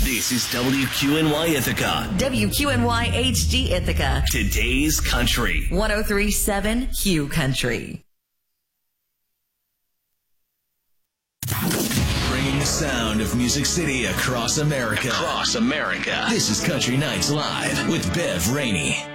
This is WQNY Ithaca. WQNY HD Ithaca. Today's Country. 103.7 Hugh Country. Bringing the sound of Music City across America. This is Country Nights Live with Bev Rainey.